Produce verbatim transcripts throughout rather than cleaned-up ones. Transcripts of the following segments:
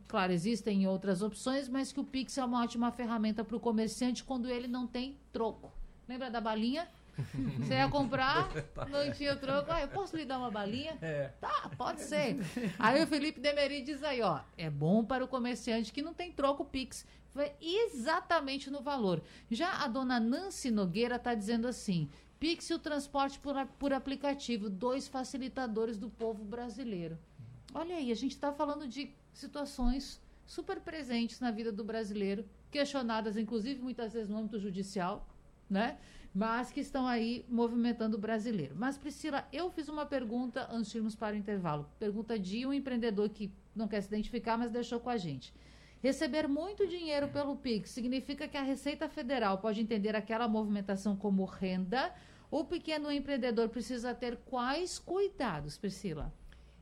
claro, existem outras opções, mas que o Pix é uma ótima ferramenta para o comerciante quando ele não tem troco. Lembra da balinha? Você ia comprar, não tinha troco. Ah, eu posso lhe dar uma balinha? É. Tá, pode ser. Aí o Felipe Demery diz aí, ó, é bom para o comerciante que não tem troco Pix. Foi exatamente no valor. Já a dona Nancy Nogueira está dizendo assim, Pix e o transporte por, por aplicativo, dois facilitadores do povo brasileiro. Olha aí, a gente está falando de situações super presentes na vida do brasileiro, questionadas, inclusive, muitas vezes no âmbito judicial, né? Mas que estão aí movimentando o brasileiro. Mas, Priscila, eu fiz uma pergunta antes de irmos para o intervalo. Pergunta de um empreendedor que não quer se identificar, mas deixou com a gente. Receber muito dinheiro pelo Pix significa que a Receita Federal pode entender aquela movimentação como renda? O pequeno empreendedor precisa ter quais cuidados, Priscila?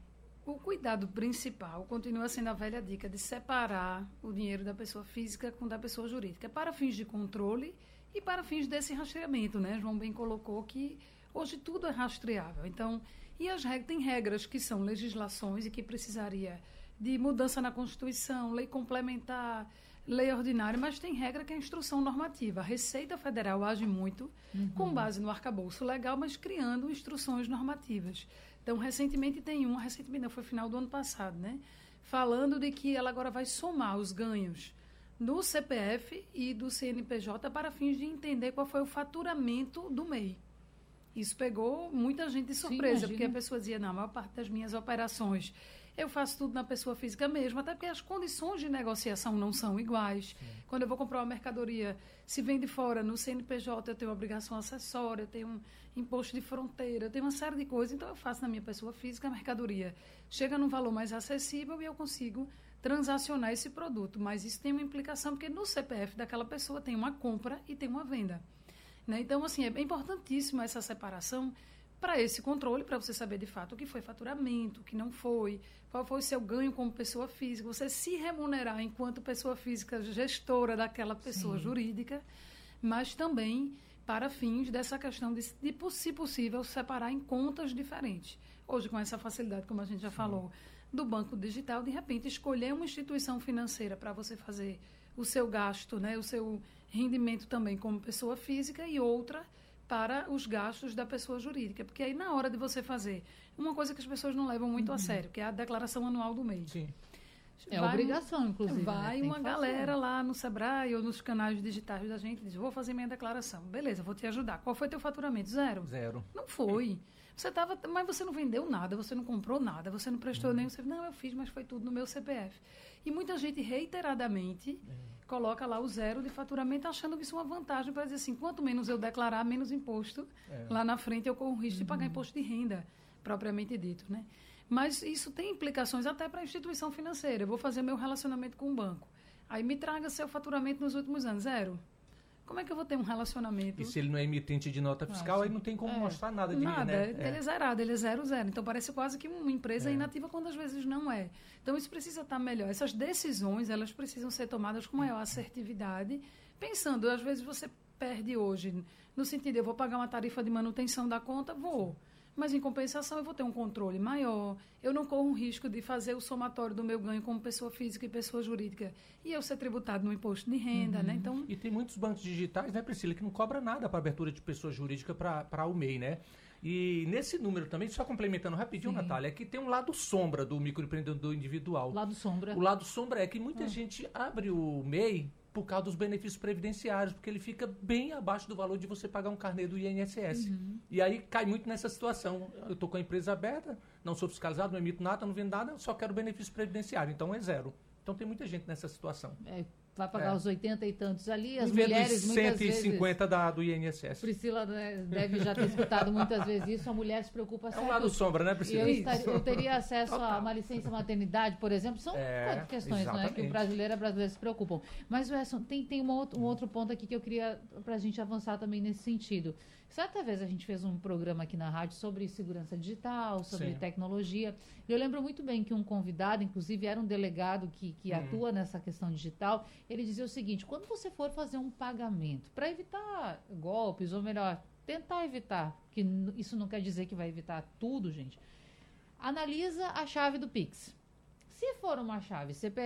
O cuidado principal continua sendo a velha dica de separar o dinheiro da pessoa física com da pessoa jurídica, para fins de controle e para fins desse rastreamento, né? João bem colocou que hoje tudo é rastreável. Então, e as regras, tem regras que são legislações e que precisaria de mudança na Constituição, lei complementar, lei ordinária, mas tem regra que é a instrução normativa. A Receita Federal age muito uhum. com base no arcabouço legal, mas criando instruções normativas. Então, recentemente tem uma, recentemente não, foi final do ano passado, né? Falando de que ela agora vai somar os ganhos do C P F e do C N P J para fins de entender qual foi o faturamento do M E I. Isso pegou muita gente de surpresa, Sim, porque a pessoa dizia, na maior parte das minhas operações, eu faço tudo na pessoa física mesmo, até porque as condições de negociação não são iguais. Sim. Quando eu vou comprar uma mercadoria, se vem de fora, no C N P J eu tenho obrigação acessória, eu tenho um imposto de fronteira, eu tenho uma série de coisas, então eu faço na minha pessoa física, a mercadoria chega num valor mais acessível e eu consigo transacionar esse produto. Mas isso tem uma implicação, porque no C P F daquela pessoa tem uma compra e tem uma venda. Né? Então, assim, é importantíssima essa separação para esse controle, para você saber de fato o que foi faturamento, o que não foi, qual foi o seu ganho como pessoa física, você se remunerar enquanto pessoa física gestora daquela pessoa Sim. jurídica, mas também para fins dessa questão de, de, se possível, separar em contas diferentes. Hoje, com essa facilidade, como a gente já Sim. falou, do banco digital, de repente, escolher uma instituição financeira para você fazer o seu gasto, né, o seu rendimento também como pessoa física e outra para os gastos da pessoa jurídica. Porque aí, na hora de você fazer uma coisa que as pessoas não levam muito uhum. a sério, que é a declaração anual do M E I. Sim. É vai, obrigação, inclusive. Vai né? uma galera lá no Sebrae ou nos canais digitais da gente e diz, vou fazer minha declaração. Beleza, vou te ajudar. Qual foi teu faturamento? Zero? Zero. Não foi. Você tava, mas você não vendeu nada, você não comprou nada, você não prestou hum. nenhum serviço. Não, eu fiz, mas foi tudo no meu C P F. E muita gente, reiteradamente, hum. coloca lá o zero de faturamento, achando que isso é uma vantagem para dizer assim, quanto menos eu declarar, menos imposto. É. Lá na frente eu corro o risco uhum. de pagar imposto de renda, propriamente dito, né? Mas isso tem implicações até para a instituição financeira. Eu vou fazer meu relacionamento com o banco. Aí me traga seu faturamento nos últimos anos. Zero. Como é que eu vou ter um relacionamento? E se ele não é emitente de nota fiscal, ah, aí não tem como é. mostrar nada de nada, mim, né? Ele é. é zerado, ele é zero, zero. Então parece quase que uma empresa é. inativa quando às vezes não é. Então isso precisa estar melhor. Essas decisões, elas precisam ser tomadas com maior assertividade, pensando, às vezes você perde hoje, no sentido, eu vou pagar uma tarifa de manutenção da conta, vou. Mas, em compensação, eu vou ter um controle maior. Eu não corro um risco de fazer o somatório do meu ganho como pessoa física e pessoa jurídica e eu ser tributado no imposto de renda, uhum. né? Então... E tem muitos bancos digitais, né, Priscila, que não cobra nada para abertura de pessoa jurídica para o M E I, né? E nesse número também, só complementando rapidinho, Sim. Natália, é que tem um lado sombra do microempreendedor individual. Lado sombra. O lado sombra é que muita ah. gente abre o M E I por causa dos benefícios previdenciários, porque ele fica bem abaixo do valor de você pagar um carnê do I N S S. Uhum. E aí cai muito nessa situação. Eu estou com a empresa aberta, não sou fiscalizado, não emito nada, não vendo nada, só quero benefício previdenciário. Então é zero. Então tem muita gente nessa situação. É, vai pagar é. os oitenta e tantos ali, as em mulheres muitas cento e cinquenta vezes... da, do I N S S. Priscila né, deve já ter escutado muitas vezes isso, a mulher se preocupa É um lado sombra, né, Priscila? Eu, estar, eu teria acesso Total. a uma licença maternidade, por exemplo, são é, questões né, que o brasileiro e a brasileira se preocupam. Mas, Wesson, tem, tem uma outro, um outro ponto aqui que eu queria para a gente avançar também nesse sentido. Certa vez a gente fez um programa aqui na rádio sobre segurança digital, sobre Sim. tecnologia. E eu lembro muito bem que um convidado, inclusive era um delegado que, que hum. atua nessa questão digital, ele dizia o seguinte, quando você for fazer um pagamento, para evitar golpes, ou melhor, tentar evitar, que isso não quer dizer que vai evitar tudo, gente, analisa a chave do Pix. Se for uma chave C P